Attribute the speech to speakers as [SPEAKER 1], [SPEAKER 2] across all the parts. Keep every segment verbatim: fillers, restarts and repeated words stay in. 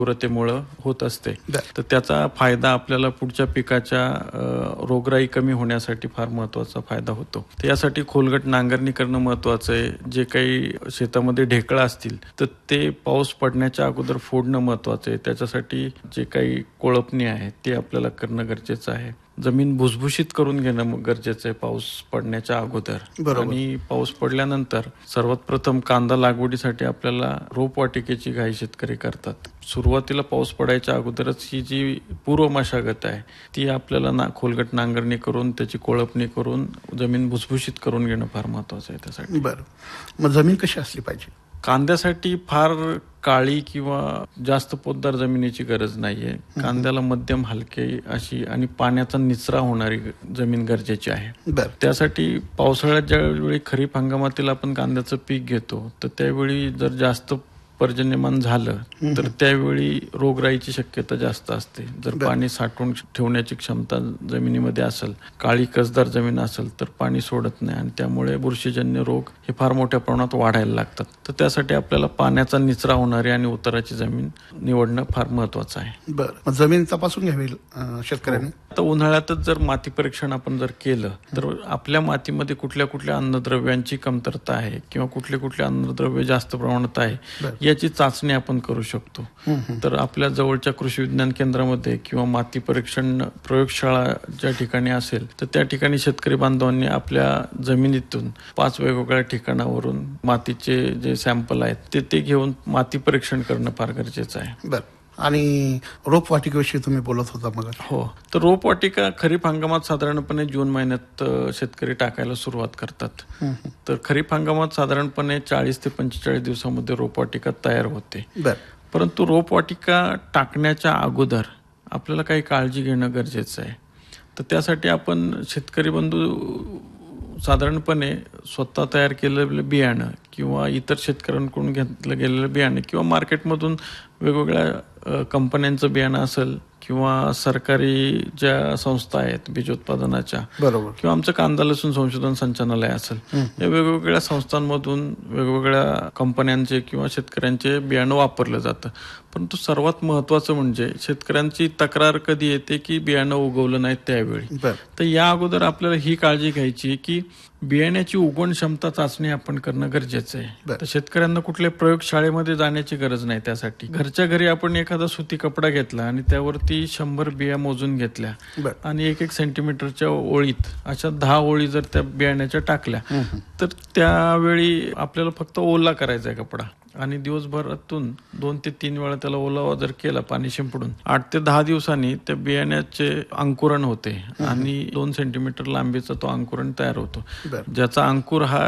[SPEAKER 1] तीव्रतेमुळे होत असते. तर त्याचा फायदा आपल्याला पुढच्या पिकाच्या रोगराई कमी होण्यासाठी फार महत्वाचा फायदा होतो. तर यासाठी खोलगट नांगरणी करणं महत्वाचं आहे. जे काही शेतामध्ये ढेकळं असतील तर ते पाऊस पडण्याच्या अगोदर फोडणं महत्वाचं आहे. त्याच्यासाठी जे काही कोळपणी आहे ते आपल्याला करणं गरजेचं आहे. जमीन भुसभुशीत करून घेणं गरजेचं आहे पाऊस पडण्याच्या अगोदर. आणि पाऊस पडल्यानंतर सर्वात प्रथम कांदा लागवडीसाठी आपल्याला रोपवाटिकेची घाई शेतकरी करतात. सुरुवातीला पाऊस पडायच्या अगोदरच ही जी पूर्व मशागत आहे ती आपल्याला ना खोलगट नांगरणी करून त्याची कोळपणी करून जमीन भुसभुशीत करून घेणं फार महत्वाचं आहे त्यासाठी.
[SPEAKER 2] बरं, मग जमीन कशी असली पाहिजे?
[SPEAKER 1] कांद्यासाठी फार काळी किंवा जास्त पोतदार जमिनीची गरज नाहीये. कांद्याला मध्यम हलकी अशी आणि पाण्याचा निचरा होणारी जमीन गरजेची आहे. त्यासाठी पावसाळ्यात ज्यावेळी खरीप हंगामातील आपण कांद्याचं पीक घेतो तर त्यावेळी जर जास्त पर्जन्यमान झालं तर त्यावेळी रोगराईची शक्यता जास्त असते. जर पाणी साठवून ठेवण्याची क्षमता जमिनीमध्ये असेल, काळी कसदार जमीन असेल तर पाणी सोडत नाही आणि त्यामुळे बुरशीजन्य रोग हे फार मोठ्या प्रमाणात वाढायला लागतात. तर त्यासाठी आपल्याला पाण्याचा निचरा होणारी आणि उताराची जमीन निवडणं फार महत्वाचं आहे.
[SPEAKER 2] बरं, जमीन तपासून घ्यावी शेतकऱ्यांनी.
[SPEAKER 1] आता उन्हाळ्यातच जर माती परीक्षण आपण जर केलं तर आपल्या मातीमध्ये कुठल्या कुठल्या अन्नद्रव्यांची कमतरता आहे किंवा कुठले कुठले अन्नद्रव्य जास्त प्रमाणात आहे याची चाचणी आपण करू शकतो. तर आपल्या जवळच्या कृषी विज्ञान केंद्रामध्ये किंवा माती परीक्षण प्रयोगशाळा ज्या ठिकाणी असेल तर त्या ठिकाणी शेतकरी बांधवांनी आपल्या जमिनीतून पाच वेगवेगळ्या ठिकाणावरून मातीचे जे सॅम्पल आहेत ते ते घेऊन माती परीक्षण करणं फार गरजेचं आहे.
[SPEAKER 2] बरं, आणि रोपवाटिकेविषयी तुम्ही बोलत होता मग.
[SPEAKER 1] हो, तर रोपवाटिका खरीप हंगामात साधारणपणे जून महिन्यात शेतकरी टाकायला सुरुवात करतात. तर खरीप हंगामात साधारणपणे चाळीस ते पंचेचाळीस दिवसामध्ये रोपवाटिका तयार होते. परंतु रोपवाटिका टाकण्याच्या अगोदर आपल्याला काही काळजी घेणं गरजेचं आहे. तर त्यासाठी आपण शेतकरी बंधू साधारणपणे स्वतः तयार केलेलं बियाणं किंवा इतर शेतकऱ्यांकडून घेतलं गेलेलं बियाणं किंवा मार्केटमधून वेगवेगळ्या कंपन्यांचं बियाणं असेल किंवा सरकारी ज्या संस्था आहेत बीजोत्पादनाच्या
[SPEAKER 2] बरोबर
[SPEAKER 1] किंवा आमचं कांदा लसूण संशोधन संचालनालय असेल या वेगवेगळ्या संस्थांमधून वेगवेगळ्या कंपन्यांचे किंवा शेतकऱ्यांचे बियाणं वापरलं जातं. परंतु सर्वात महत्वाचं म्हणजे शेतकऱ्यांची तक्रार कधी येते की बियाणं उगवलं नाही त्यावेळी. तर या अगोदर आपल्याला ही काळजी घ्यायची की बियाण्याची उगवण क्षमता चाचणी आपण करणं गरजेचं आहे. तर शेतकऱ्यांना कुठल्या प्रयोगशाळेमध्ये जाण्याची गरज नाही. त्यासाठी घरच्या घरी आपण एखादा सुती कपडा घेतला आणि त्यावरती शंभर बिया मोजून घेतल्या आणि एक एक सेंटीमीटरच्या ओळीत अशा दहा ओळी जर त्या बियाण्याच्या टाकल्या तर त्यावेळी आपल्याला फक्त ओला करायचा आहे कपडा आणि दिवसभरातून दोन ते तीन वेळा त्याला ओलावा जर केला पाणी शिंपडून आठ ते दहा दिवसांनी त्या बियाण्याचे अंकुरण होते आणि दोन सेंटीमीटर लांबीचा तो अंकुरण तयार होतो. ज्याचा अंकुर हा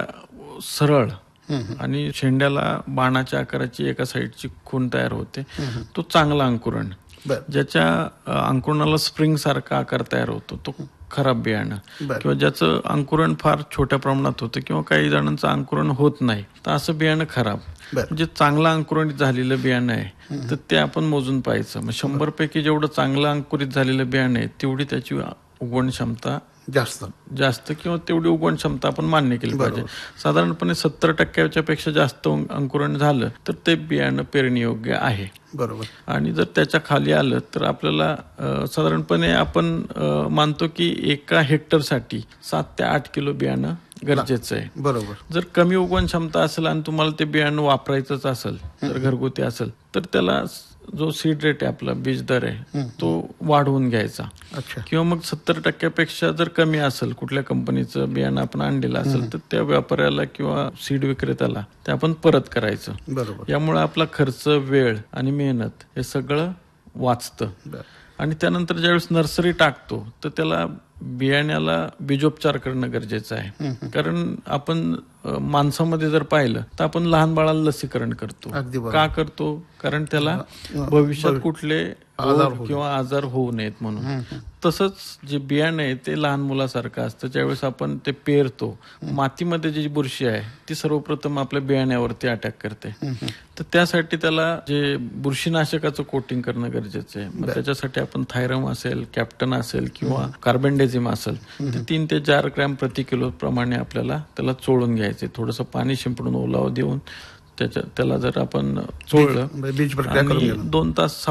[SPEAKER 1] सरळ आणि शेंड्याला बाणाच्या आकाराची एका साईडची खून तयार होते तो चांगला अंकुरण. ज्याच्या अंकुरणाला स्प्रिंग सारखा आकार तयार होतो तो खराब बियाणं. किंवा ज्याचं अंकुरण फार छोट्या प्रमाणात होतं किंवा काही जणांचं अंकुरण होत नाही तर असं बियाणं खराब. म्हणजे चांगलं अंकुरित झालेलं बियाणं आहे तर ते आपण मोजून पाहायचं. मग शंभर पैकी जेवढं चांगलं अंकुरित झालेलं बियाणं आहे तेवढी त्याची उगवण क्षमता
[SPEAKER 2] जास्त
[SPEAKER 1] जास्त किंवा तेवढी उगवण क्षमता आपण मान्य केली पाहिजे. साधारणपणे सत्तर टक्क्याच्या पेक्षा जास्त अंकुरण झालं तर ते बियाणं पेरणी योग्य आहे.
[SPEAKER 2] बरोबर.
[SPEAKER 1] आणि जर त्याच्या खाली आलं तर आपल्याला साधारणपणे आपण मानतो की एका हेक्टरसाठी सात ते आठ किलो बियाणं गरजेचं आहे.
[SPEAKER 2] बरोबर.
[SPEAKER 1] जर कमी उगवण क्षमता असेल आणि तुम्हाला ते बियाणं वापरायचंच असेल तर घरगुती असेल तर त्याला जो सीड रेट आहे आपला बीज दर आहे तो वाढवून घ्यायचा. किंवा मग सत्तर टक्क्यापेक्षा जर कमी असेल कुठल्या कंपनीचं बियाणं आपण आणलेलं असेल तर त्या व्यापाऱ्याला किंवा सीड विक्रेत्याला ते आपण परत करायचं.
[SPEAKER 2] बरोबर.
[SPEAKER 1] यामुळे आपला खर्च, वेळ आणि मेहनत हे सगळं वाचतं. आणि त्यानंतर ज्यावेळेस नर्सरी टाकतो तर त्याला बियाण्याला बीजोपचार करणं गरजेचं आहे. कारण आपण माणसामध्ये जर पाहिलं तर आपण लहान बाळाला लसीकरण करतो. का करतो? कारण त्याला भविष्यात कुठले किंवा आजार होऊ नयेत म्हणून. तसंच जे बियाणं आहे ते लहान मुलासारखं असतं. ज्यावेळेस आपण ते पेरतो मातीमध्ये जी बुरशी आहे ती सर्वप्रथम आपल्या बियाण्यावरती अटॅक करते. तर त्यासाठी त्याला जे बुरशीनाशकाचं कोटिंग करणं गरजेचं आहे. मग त्याच्यासाठी आपण थायरम असेल, कॅप्टन असेल किंवा कार्बेंडेझिम असेल तर तीन ते चार ग्रॅम प्रति किलो प्रमाणे आपल्याला त्याला चोळून घ्यायचे. थोडंसं पाणी शिंपडून ओलावा देऊन त्याच्या त्याला जर आपण चोळलं
[SPEAKER 2] बीज प्रक्रिया करून
[SPEAKER 1] दोन तास